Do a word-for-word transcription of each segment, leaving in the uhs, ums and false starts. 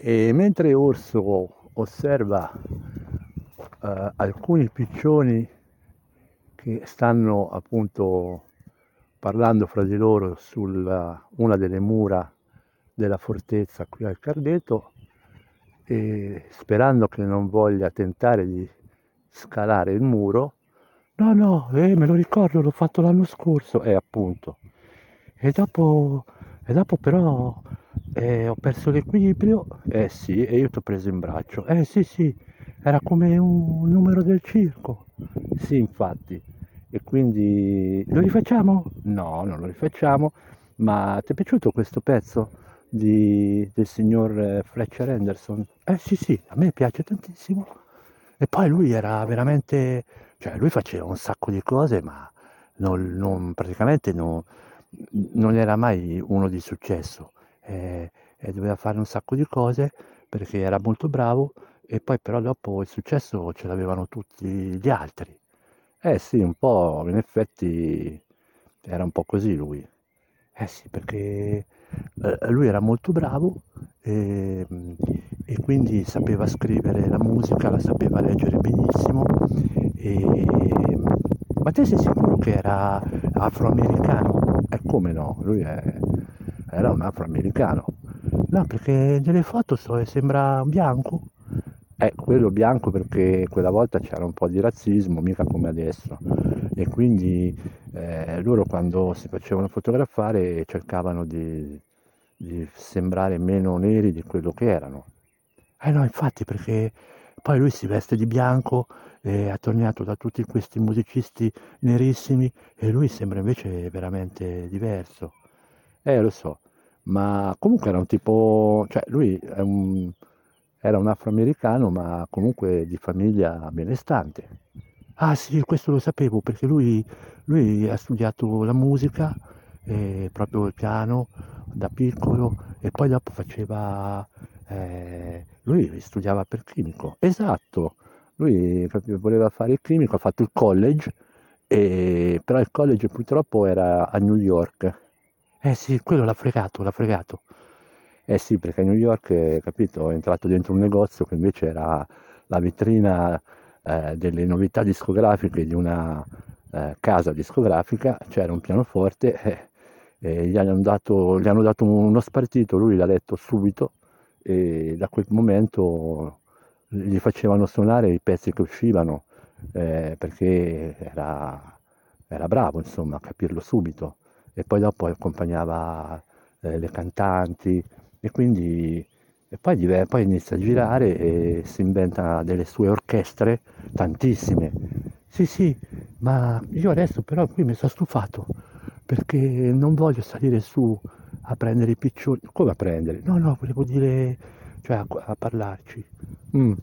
E mentre Orso osserva eh, alcuni piccioni che stanno appunto parlando fra di loro su una delle mura della fortezza qui al Cardeto, e sperando che non voglia tentare di scalare il muro. No, no, eh, me lo ricordo, l'ho fatto l'anno scorso, eh, appunto. E dopo, e dopo però eh, ho perso l'equilibrio, eh sì, e io ti ho preso in braccio. Eh sì, sì, era come un numero del circo. Sì, infatti. E quindi lo rifacciamo? No, non lo rifacciamo, ma ti è piaciuto questo pezzo di, del signor eh, Fletcher Henderson? Eh sì, sì, a me piace tantissimo. E poi lui era veramente, cioè lui faceva un sacco di cose, ma non, non- praticamente no- non era mai uno di successo. Eh, e doveva fare un sacco di cose perché era molto bravo, e poi però dopo il successo ce l'avevano tutti gli altri. Eh sì, un po', in effetti era un po' così lui. Eh sì, perché eh, lui era molto bravo, e, e quindi sapeva scrivere la musica, la sapeva leggere benissimo. E... Ma te sei sicuro che era afroamericano? E come no? Lui è- era un afroamericano. No, perché nelle foto so- sembra bianco. Eh, quello bianco perché quella volta c'era un po' di razzismo, mica come adesso. E quindi eh, loro quando si facevano fotografare cercavano di, di sembrare meno neri di quello che erano. Eh no, infatti, perché poi lui si veste di bianco, è attorniato da tutti questi musicisti nerissimi, e lui sembra invece veramente diverso. Eh, lo so, ma comunque era un tipo, cioè lui è un- era un afroamericano, ma comunque di famiglia benestante. Ah sì, questo lo sapevo perché lui, lui ha studiato la musica, eh, proprio il piano da piccolo, e poi dopo faceva, eh, lui studiava per chimico. Esatto, lui proprio voleva fare il chimico, ha fatto il college, e- però il college purtroppo era a New York. Eh sì, quello l'ha fregato, l'ha fregato. Eh sì, perché a New York, eh, capito, è entrato dentro un negozio che invece era la vetrina eh, delle novità discografiche di una eh, casa discografica. C'era un pianoforte, eh, e gli hanno dato, gli hanno dato uno spartito, lui l'ha letto subito, e da quel momento gli facevano suonare i pezzi che uscivano, eh, perché era, era bravo, insomma, a capirlo subito. E poi dopo accompagnava eh, le cantanti, e quindi e poi, dive- poi inizia a girare e si inventa delle sue orchestre, tantissime. Sì, sì, ma io adesso però qui mi sono stufato perché non voglio salire su a prendere i piccioni. Come a prendere? No, no, volevo dire, cioè a, a parlarci. Mm.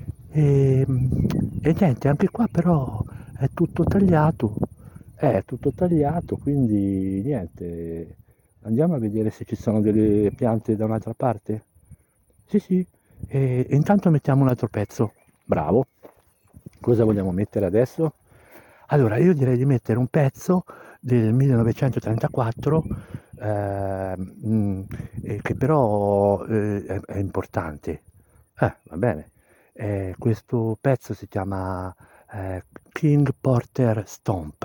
E, e niente, anche qua però è tutto tagliato. È tutto tagliato, quindi niente. Andiamo a vedere se ci sono delle piante da un'altra parte. Sì, sì. E, e intanto mettiamo un altro pezzo. Bravo. Cosa vogliamo mettere adesso? Allora, io direi di mettere un pezzo del millenovecentotrentaquattro, eh, mm, eh, che però eh, è, è importante. Eh, va bene. Eh, questo pezzo si chiama eh, King Porter Stomp.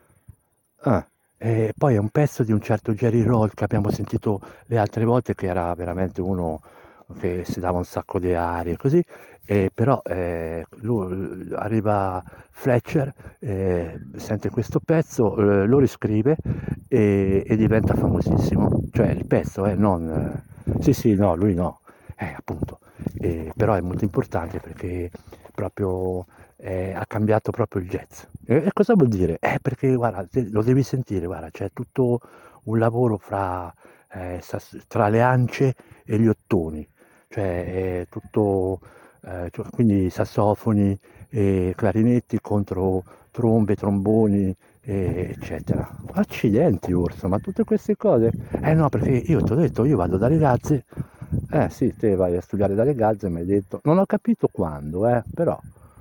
Ah, e poi è un pezzo di un certo Jerry Roll che abbiamo sentito le altre volte, che era veramente uno che si dava un sacco di arie così, e però eh, lui, arriva Fletcher, eh, sente questo pezzo, eh, lo riscrive, e, e diventa famosissimo. Cioè il pezzo, eh, non... eh, sì, sì, no, lui no, eh, appunto. Eh, però è molto importante perché proprio eh, ha cambiato proprio il jazz. E, e cosa vuol dire? Eh, perché guarda, te- lo devi sentire, guarda, c'è tutto un lavoro fra, eh, sas- tra le ance e gli ottoni, cioè è tutto, eh, cioè, quindi sassofoni e clarinetti contro trombe, tromboni, e- eccetera. Accidenti, Urso, ma tutte queste cose? Eh no, perché io ti ho detto, io vado dalle gazze. Eh sì, te vai a studiare dalle gazze, mi hai detto. Non ho capito quando, eh, però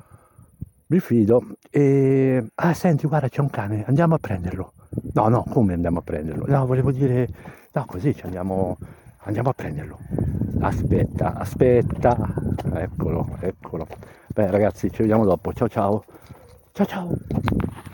mi fido. E... Ah, senti, guarda, c'è un cane, andiamo a prenderlo. No, no, come andiamo a prenderlo? No, volevo dire... No, così ci andiamo, andiamo a prenderlo. Aspetta, aspetta, eccolo, eccolo. Beh ragazzi, ci vediamo dopo, ciao ciao, ciao ciao.